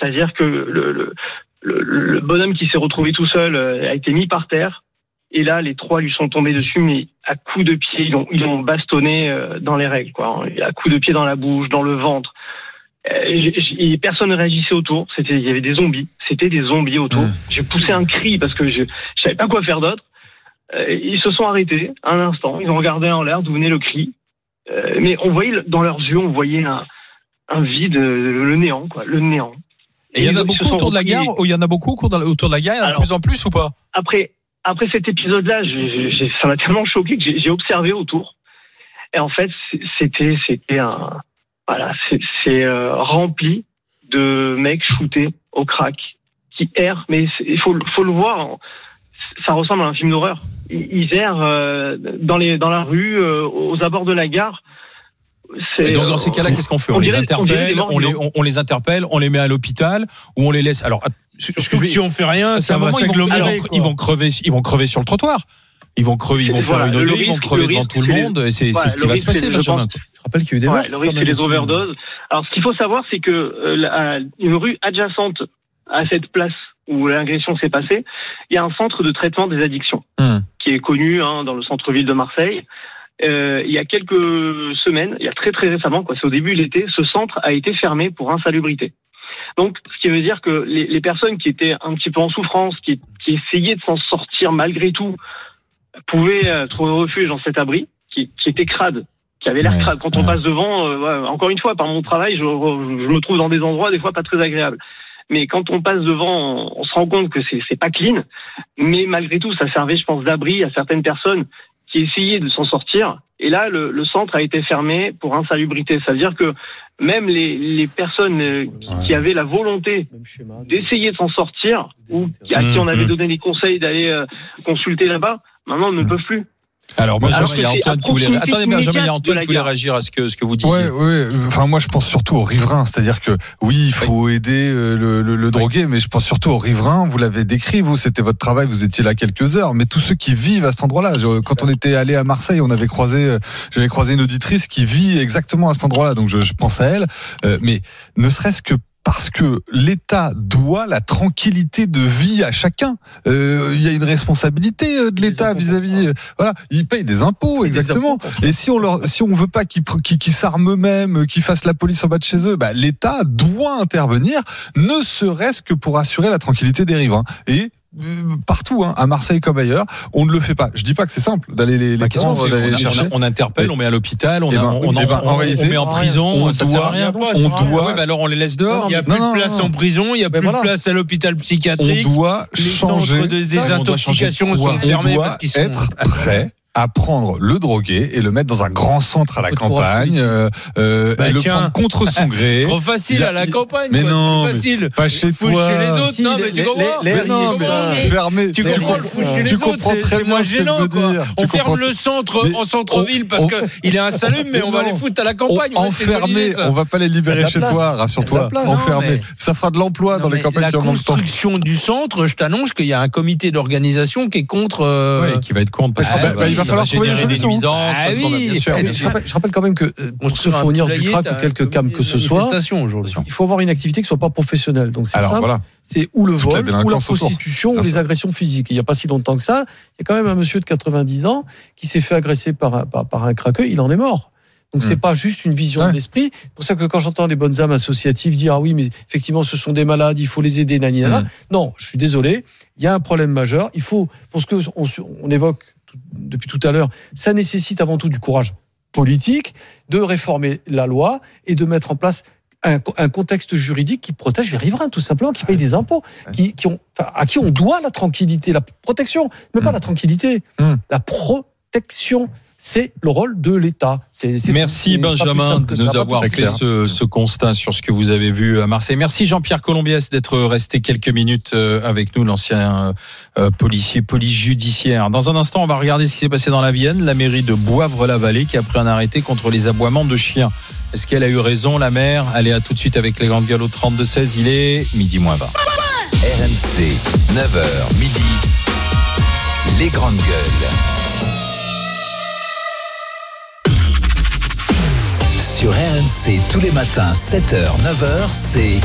C'est-à-dire que le bonhomme qui s'est retrouvé tout seul a été mis par terre. Et là, les 3 lui sont tombés dessus, mais à coups de pied, ils l'ont bastonné dans les règles, quoi. À coups de pied dans la bouche, dans le ventre. Et personne ne réagissait autour. Il y avait des zombies. C'était des zombies autour. J'ai poussé un cri parce que je savais pas quoi faire d'autre. Ils se sont arrêtés un instant. Ils ont regardé en l'air d'où venait le cri. Mais on voyait dans leurs yeux, on voyait un vide, le néant, quoi, le néant. Et il y en a beaucoup autour de la gare. Il y en a beaucoup autour de la gare. Il y en a de plus en plus ou pas? Après cet épisode-là, ça m'a tellement choqué que j'ai observé autour. Et en fait, c'était c'est rempli de mecs shootés au crack qui errent. Mais il faut le voir. Ça ressemble à un film d'horreur. Ils errent dans la rue, aux abords de la gare. Et donc dans ces cas-là, qu'est-ce qu'on fait? On les interpelle, on les met à l'hôpital ou on les laisse. Alors, si on fait rien, ça va s'agglomérer. Ils vont crever sur le trottoir. Ils vont faire une OD, ils vont crever devant tout le monde. Et c'est ce qui va se passer, Benjamin. Je rappelle qu'il y a eu des morts. Le risque, c'est les overdoses. Alors, ce qu'il faut savoir, c'est que une rue adjacente à cette place où l'agression s'est passée, il y a un centre de traitement des addictions qui est connu dans le centre-ville de Marseille. Il y a quelques semaines, il y a très très récemment, c'est au début de l'été, ce centre a été fermé pour insalubrité. Donc, ce qui veut dire que les personnes qui étaient un petit peu en souffrance, qui essayaient de s'en sortir malgré tout, pouvaient trouver refuge dans cet abri, qui était crade, qui avait l'air crade. Quand on passe devant, encore une fois, par mon travail, je me trouve dans des endroits des fois pas très agréables. Mais quand on passe devant, on se rend compte que c'est pas clean. Mais malgré tout, ça servait, je pense, d'abri à certaines personnes qui essayaient de s'en sortir. Et là, le centre a été fermé pour insalubrité. Ça veut dire que même les personnes qui avaient la volonté d'essayer de s'en sortir, ou à qui on avait donné des conseils d'aller consulter là-bas, maintenant ne peuvent plus. Alors, Benjamin, il y a Antoine qui voulait. Attendez, Benjamin, il y a Antoine qui voulait réagir à ce que vous disiez. Ouais. Enfin, moi, je pense surtout aux riverains. C'est-à-dire que, oui, il faut aider le drogué, mais je pense surtout aux riverains. Vous l'avez décrit, vous, c'était votre travail, vous étiez là quelques heures. Mais tous ceux qui vivent à cet endroit-là. Quand on était allé à Marseille, j'avais croisé une auditrice qui vit exactement à cet endroit-là. Donc, je pense à elle. Mais ne serait-ce que parce que l'État doit la tranquillité de vie à chacun. Il y a une responsabilité de l'État vis-à-vis. Voilà, ils payent des impôts, exactement. Et si on veut pas qu'ils s'arment eux-mêmes, qu'ils fassent la police en bas de chez eux, l'État doit intervenir, ne serait-ce que pour assurer la tranquillité des riverains. Et partout, à Marseille comme ailleurs, on ne le fait pas. Je dis pas que c'est simple d'aller les prendre, d'aller les chercher. On interpelle, on met à l'hôpital, on met en prison, ça sert à rien. Alors on les laisse dehors. Il y a plus de place en prison, il y a plus de place à l'hôpital psychiatrique. On doit changer. Les centres de désintoxication sont fermés parce qu'ils sont être prêts à prendre le drogué et le mettre dans un grand centre à la campagne, et le prendre contre son gré. Trop facile à la campagne. Mais non, facile. Pas chez toi. Chez les autres, non, mais tu comprends. Fermé. Tu comprends très bien ce que je veux dire. On ferme le centre en centre-ville parce qu'il est insalubre, mais on va les foutre à la campagne. Enfermé, on va pas les libérer chez toi, rassure-toi. Enfermé. Ça fera de l'emploi dans les campagnes qui en ont le temps. La construction du centre, je t'annonce qu'il y a un comité d'organisation qui est contre. Qui va être contre parce que il va falloir trouver des solutions. Je rappelle quand même que pour se fournir du crack ou quelques cams que ce soit, il faut avoir une activité qui soit pas professionnelle. Donc c'est simple, c'est ou le vol, ou la prostitution, ou les agressions physiques. Il n'y a pas si longtemps que ça, il y a quand même un monsieur de 90 ans qui s'est fait agresser par un craqueux, il en est mort. Donc c'est pas juste une vision de l'esprit. C'est pour ça que quand j'entends les bonnes âmes associatives dire oui mais effectivement ce sont des malades, il faut les aider, naninana. Non, je suis désolé, il y a un problème majeur. Il faut, pour ce que on évoque depuis tout à l'heure, ça nécessite avant tout du courage politique, de réformer la loi et de mettre en place un contexte juridique qui protège les riverains, tout simplement, qui payent des impôts, à qui on doit la tranquillité, la protection, mais pas la tranquillité, la protection. C'est le rôle de l'État. Merci Benjamin de nous avoir fait ce constat sur ce que vous avez vu à Marseille. Merci Jean-Pierre Colombiès d'être resté quelques minutes avec nous, l'ancien policier, police judiciaire. Dans un instant, on va regarder ce qui s'est passé dans la Vienne. La mairie de Boivre-la-Vallée qui a pris un arrêté contre les aboiements de chiens. Est-ce qu'elle a eu raison, la maire? Allez, à tout de suite avec les grandes gueules au 32-16. Il est 12:20. RMC, 9h, midi. Les grandes gueules. Sur RMC tous les matins 7h, 9h, c'est